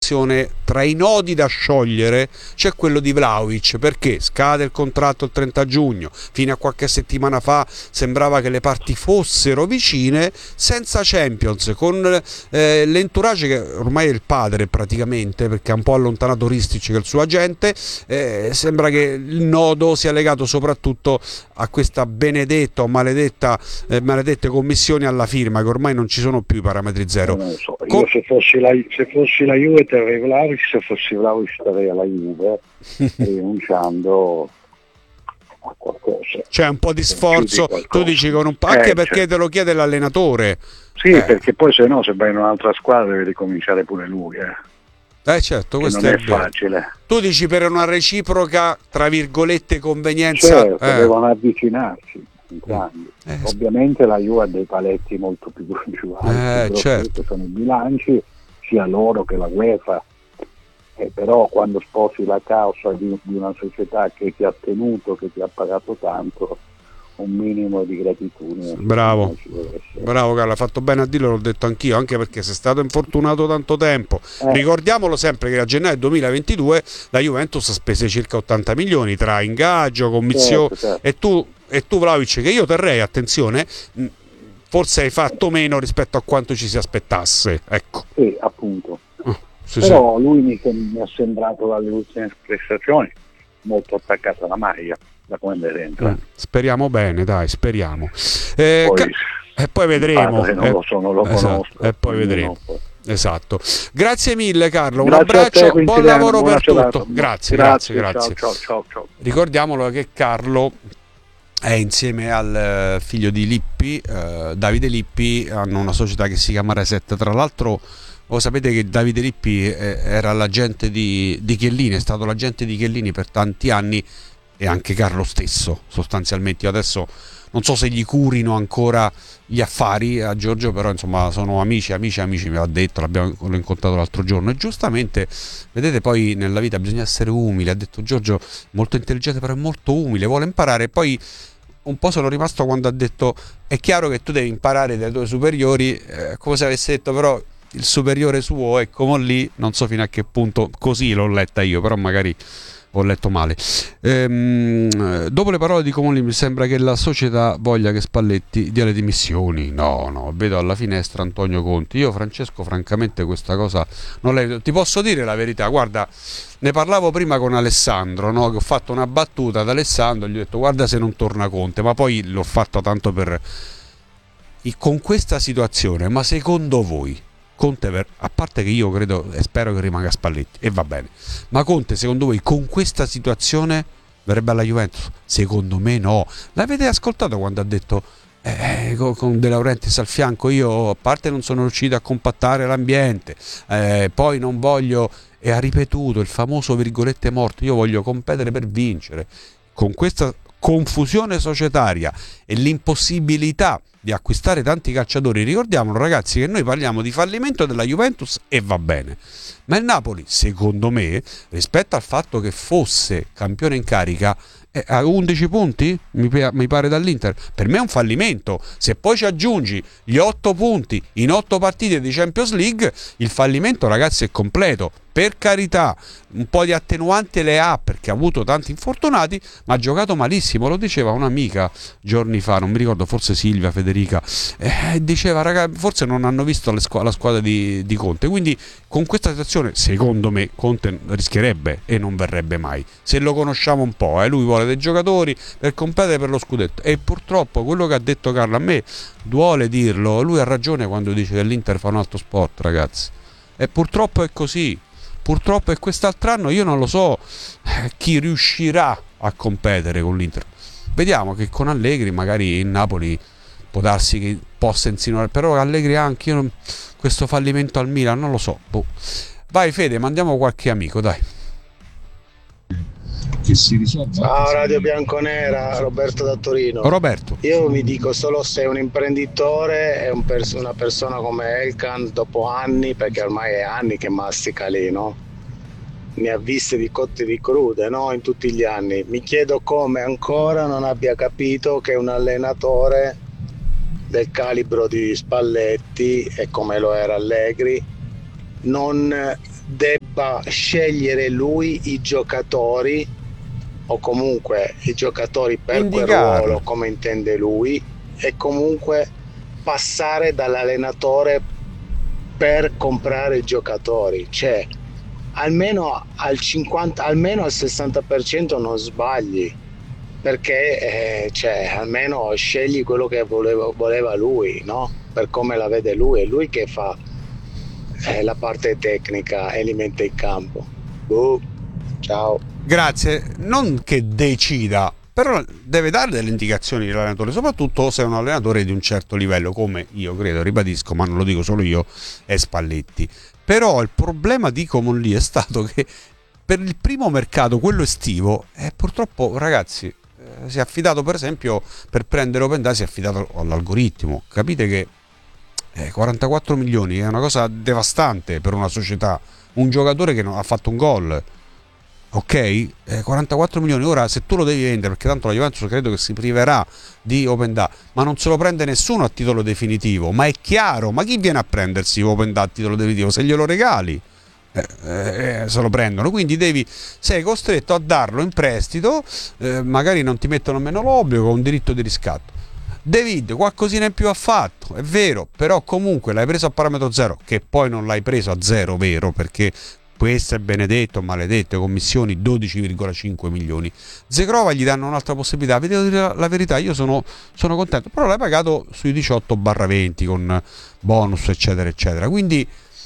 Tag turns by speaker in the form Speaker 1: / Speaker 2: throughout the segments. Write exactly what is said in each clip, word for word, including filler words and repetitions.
Speaker 1: attenzione, tra i nodi da sciogliere c'è quello di Vlahovic, perché scade il contratto il trenta giugno, fino a qualche settimana fa sembrava che le parti fossero vicine, senza Champions, con eh, l'entourage che ormai è il padre praticamente, perché ha un po' allontanato Ristic che è il suo agente, eh, sembra che il nodo sia legato soprattutto a questa benedetta o maledetta eh, maledette commissioni alla firma, che ormai non ci sono più i parametri zero.
Speaker 2: Non lo so. Io se fossi la, se fossi la Juve terrei Vlahovic, se fossi Vlahovic starei alla Juve rinunciando a qualcosa.
Speaker 1: C'è un po' di sforzo, tu dici con un po', anche
Speaker 2: eh,
Speaker 1: perché
Speaker 2: cioè,
Speaker 1: te lo chiede l'allenatore.
Speaker 2: sì,
Speaker 1: eh.
Speaker 2: perché poi se no, se vai in un'altra squadra deve ricominciare pure lui, eh.
Speaker 1: Eh certo,
Speaker 2: che
Speaker 1: questo
Speaker 2: non è,
Speaker 1: è vero.
Speaker 2: facile.
Speaker 1: Tu dici per una reciproca, tra virgolette, convenienza.
Speaker 2: Certo,
Speaker 1: eh.
Speaker 2: devono avvicinarsi entrambi.
Speaker 1: Eh,
Speaker 2: Ovviamente la Juve ha dei paletti molto più, più alti,
Speaker 1: eh, certo.
Speaker 2: che sono i bilanci, sia loro che la UEFA. Eh, però quando sposi la causa di, di una società che ti ha tenuto, che ti ha pagato tanto, un minimo di gratitudine.
Speaker 1: Bravo, bravo Carlo, ha fatto bene a dirlo, l'ho detto anch'io, anche perché sei stato infortunato tanto tempo. Eh. Ricordiamolo sempre che a gennaio duemilaventidue la Juventus ha speso circa ottanta milioni tra ingaggio, commissioni, certo, certo. e tu, e tu Vlahovic, che io terrei, attenzione, forse hai fatto meno rispetto a quanto ci si aspettasse, ecco.
Speaker 2: Sì, appunto.
Speaker 1: Oh, sì,
Speaker 2: però
Speaker 1: sì.
Speaker 2: lui mi, mi ha sembrato dalle ultime prestazioni molto attaccato alla maglia, da come vede entra.
Speaker 1: Eh, speriamo bene, dai, speriamo. Eh,
Speaker 2: poi,
Speaker 1: ca- e poi vedremo.
Speaker 2: Non
Speaker 1: eh,
Speaker 2: lo so, non lo
Speaker 1: esatto,
Speaker 2: conosco.
Speaker 1: E poi vedremo. Esatto. Grazie mille Carlo, un
Speaker 2: grazie
Speaker 1: abbraccio,
Speaker 2: a te,
Speaker 1: buon lavoro per
Speaker 2: serata.
Speaker 1: tutto. Grazie,
Speaker 2: grazie,
Speaker 1: grazie, grazie.
Speaker 2: Ciao, ciao, ciao.
Speaker 1: Ricordiamolo che Carlo è insieme al figlio di Lippi, eh, Davide Lippi, hanno una società che si chiama Reset. Tra l'altro voi sapete che Davide Lippi era l'agente di, di Chiellini, è stato l'agente di Chiellini per tanti anni, e anche Carlo stesso sostanzialmente. Io adesso non so se gli curino ancora gli affari a Giorgio, però insomma sono amici, amici, amici, me l'ha detto, l'abbiamo l'ho incontrato l'altro giorno, e giustamente, vedete, poi nella vita bisogna essere umili, ha detto Giorgio, molto intelligente però è molto umile, vuole imparare. Poi un po' sono rimasto quando ha detto è chiaro che tu devi imparare dai tuoi superiori, eh, come se avesse detto però il superiore suo è come lì, non so fino a che punto, così l'ho letta io, però magari ho letto male. Ehm, dopo le parole di Comolli mi sembra che la società voglia che Spalletti dia le dimissioni. No, no, vedo alla finestra Antonio Conti. Io Francesco francamente questa cosa non le... ti posso dire la verità, guarda, ne parlavo prima con Alessandro, no? Che ho fatto una battuta ad Alessandro, gli ho detto guarda se non torna Conte, ma poi l'ho fatto tanto per... con questa situazione, ma secondo voi Conte, per, a parte che io credo e spero che rimanga Spalletti e va bene, ma Conte secondo voi con questa situazione verrebbe alla Juventus? Secondo me no. L'avete ascoltato quando ha detto eh, con, con De Laurentiis al fianco, io a parte non sono riuscito a compattare l'ambiente, eh, poi non voglio, e ha ripetuto il famoso virgolette morto, io voglio competere per vincere. Con questa confusione societaria e l'impossibilità di acquistare tanti calciatori, ricordiamolo ragazzi che noi parliamo di fallimento della Juventus e va bene, ma il Napoli secondo me rispetto al fatto che fosse campione in carica eh, a undici punti mi, mi pare dall'Inter, per me è un fallimento. Se poi ci aggiungi gli otto punti in otto partite di Champions League, il fallimento ragazzi è completo. Per carità, un po' di attenuanti le ha perché ha avuto tanti infortunati, ma ha giocato malissimo. Lo diceva un'amica giorni fa, non mi ricordo, forse Silvia, Federica, eh, diceva ragazzi, forse non hanno visto le squ- la squadra di, di Conte. Quindi con questa situazione secondo me Conte rischierebbe e non verrebbe mai. Se lo conosciamo un po', eh, lui vuole dei giocatori per competere per lo scudetto, e purtroppo quello che ha detto Carlo a me duole dirlo, lui ha ragione quando dice che l'Inter fa un altro sport ragazzi, e purtroppo è così. Purtroppo, e quest'altro anno io non lo so chi riuscirà a competere con l'Inter. Vediamo che con Allegri magari il Napoli può darsi che possa insinuare, però Allegri anche io, questo fallimento al Milan non lo so. Boh. Vai Fede, mandiamo qualche amico, dai.
Speaker 3: Che si risolva.
Speaker 4: Ciao Radio Bianconera, Roberto da Torino.
Speaker 1: Roberto,
Speaker 4: io vi dico solo se un imprenditore è un pers- una persona come Elkan dopo anni, perché ormai è anni che mastica lì, no? Ne ha viste di cotte e di crude, no? In tutti gli anni. Mi chiedo come ancora non abbia capito che un allenatore del calibro di Spalletti, e come lo era Allegri, non debba scegliere lui i giocatori, o comunque i giocatori per
Speaker 1: Indicare.
Speaker 4: quel ruolo come intende lui, e comunque passare dall'allenatore per comprare i giocatori. Cioè almeno al cinquanta, almeno al sessanta per cento non sbagli, perché eh, cioè, almeno scegli quello che voleva, voleva lui, no? Per come la vede lui, è lui che fa eh, la parte tecnica e li mette in campo. Boh. Ciao.
Speaker 1: Grazie. Non che decida, però deve dare delle indicazioni l'allenatore, soprattutto se è un allenatore di un certo livello, come io credo, ribadisco, ma non lo dico solo io, è Spalletti. Però il problema di Coman lì è stato che per il primo mercato, quello estivo, eh, purtroppo ragazzi eh, si è affidato, per esempio, per prendere Openda si è affidato all'algoritmo. Capite che eh, quarantaquattro milioni è una cosa devastante per una società, un giocatore che non ha fatto un gol. Ok, eh, quarantaquattro milioni. Ora se tu lo devi vendere, perché tanto la Juventus credo che si priverà di Openda, ma non se lo prende nessuno a titolo definitivo, ma è chiaro, ma chi viene a prendersi Openda a titolo definitivo? Se glielo regali eh, eh, se lo prendono, quindi devi, sei costretto a darlo in prestito, eh, magari non ti mettono nemmeno l'obbligo, con un diritto di riscatto. David qualcosina in più ha fatto, è vero, però comunque l'hai preso a parametro zero, che poi non l'hai preso a zero, vero, perché questo è benedetto, maledetto, commissioni dodici virgola cinque milioni. Zegrova gli danno un'altra possibilità, vi devo dire la verità, io sono, sono contento, però l'hai pagato sui diciotto venti con bonus eccetera eccetera, quindi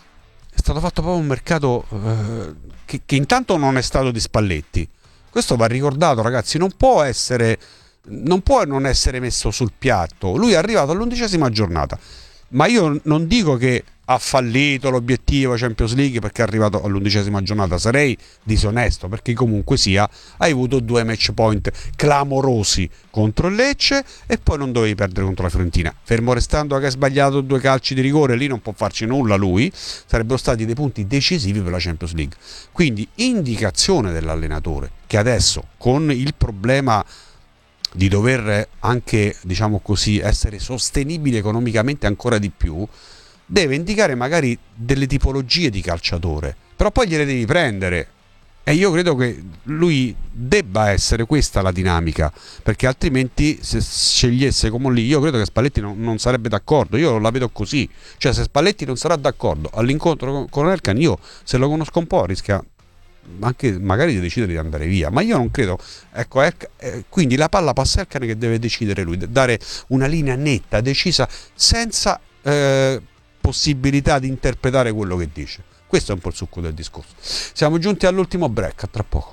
Speaker 1: è stato fatto proprio un mercato eh, che, che intanto non è stato di Spalletti. Questo va ricordato, ragazzi, non può essere, non può non essere messo sul piatto. Lui è arrivato all'undicesima giornata, ma io non dico che ha fallito l'obiettivo Champions League perché è arrivato all'undicesima giornata, sarei disonesto, perché comunque sia hai avuto due match point clamorosi contro il Lecce e poi non dovevi perdere contro la Fiorentina, fermo restando che hai sbagliato due calci di rigore, lì non può farci nulla lui, sarebbero stati dei punti decisivi per la Champions League. Quindi indicazione dell'allenatore che adesso, con il problema di dover anche, diciamo così, essere sostenibile economicamente ancora di più, deve indicare magari delle tipologie di calciatore, però poi gliele devi prendere, e io credo che lui debba essere questa la dinamica, perché altrimenti se scegliesse come lì, io credo che Spalletti non, non sarebbe d'accordo, io la vedo così, cioè se Spalletti non sarà d'accordo all'incontro con, con Elkan, io se lo conosco un po' rischia anche magari di decidere di andare via, ma io non credo, ecco, eh, quindi la palla passa a Elkan che deve decidere lui, dare una linea netta, decisa, senza eh, possibilità di interpretare quello che dice. Questo è un po' il succo del discorso. Siamo giunti all'ultimo break, a tra poco.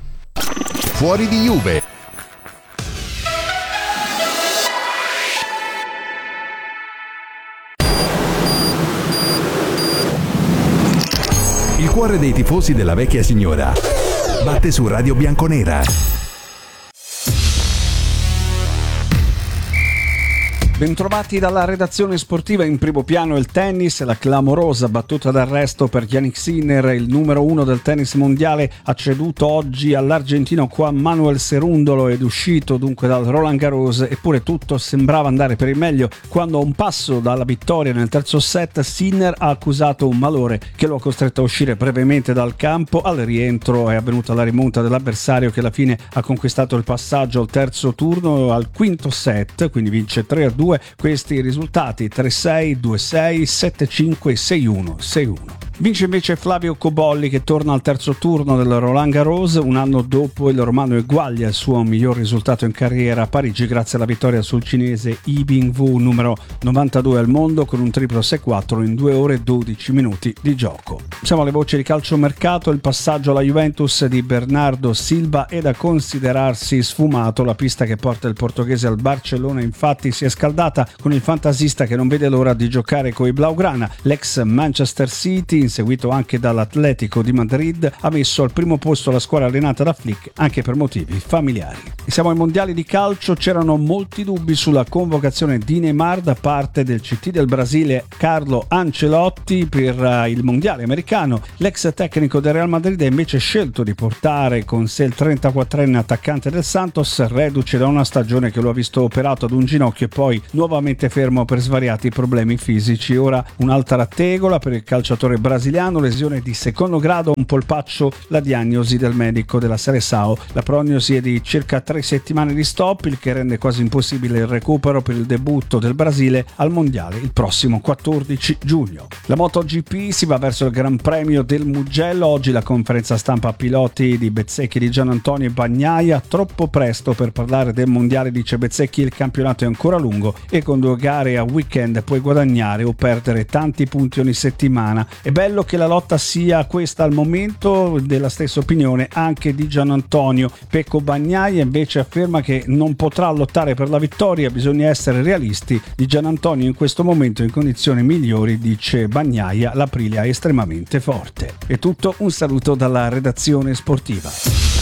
Speaker 3: Fuori di Juve. Il cuore dei tifosi della vecchia signora batte su Radio Bianconera.
Speaker 5: Bentrovati dalla redazione sportiva. In primo piano il tennis, la clamorosa battuta d'arresto per Jannik Sinner, il numero uno del tennis mondiale, ha ceduto oggi all'argentino Juan Manuel Cerúndolo ed uscito dunque dal Roland Garros, eppure tutto sembrava andare per il meglio quando a un passo dalla vittoria nel terzo set Sinner ha accusato un malore che lo ha costretto a uscire brevemente dal campo. Al rientro è avvenuta la rimonta dell'avversario che alla fine ha conquistato il passaggio al terzo turno, al quinto set, quindi vince tre a due. Questi risultati: tre sei, due sei, sette cinque, sei uno, sei uno. Vince invece Flavio Cobolli, che torna al terzo turno del Roland Garros un anno dopo il romano eguaglia il suo miglior risultato in carriera a Parigi grazie alla vittoria sul cinese Yi Bingwu, numero novantadue al mondo, con un triplo sei quattro in due ore e dodici minuti di gioco. Siamo alle voci di calciomercato. Il passaggio alla Juventus di Bernardo Silva è da considerarsi sfumato. La pista che porta il portoghese al Barcellona infatti si è scaldata con il fantasista che non vede l'ora di giocare coi Blaugrana. L'ex Manchester City, inseguito anche dall'Atletico di Madrid, ha messo al primo posto la squadra allenata da Flick anche per motivi familiari. Siamo ai mondiali di calcio. C'erano molti dubbi sulla convocazione di Neymar da parte del C T del Brasile Carlo Ancelotti per uh, il mondiale americano. L'ex tecnico del Real Madrid ha invece scelto di portare con sé il trentaquattrenne attaccante del Santos, reduce da una stagione che lo ha visto operato ad un ginocchio e poi nuovamente fermo per svariati problemi fisici. Ora un'altra tegola per il calciatore brasiliano brasiliano, lesione di secondo grado, un polpaccio, la diagnosi del medico della Seleção. La prognosi è di circa tre settimane di stop, il che rende quasi impossibile il recupero per il debutto del Brasile al mondiale il prossimo quattordici giugno. La MotoGP si va verso il Gran Premio del Mugello. Oggi la conferenza stampa piloti di Bezzecchi, di Gianantonio e Bagnaia. Troppo presto per parlare del mondiale, dice Bezzecchi, il campionato è ancora lungo e con due gare a weekend puoi guadagnare o perdere tanti punti ogni settimana. È bello che la lotta sia questa al momento, della stessa opinione anche di Gianantonio. Pecco Bagnaia invece afferma che non potrà lottare per la vittoria, bisogna essere realisti. Di Gianantonio in questo momento in condizioni migliori, dice Bagnaia, l'Aprilia è estremamente forte. È tutto, un saluto dalla redazione sportiva.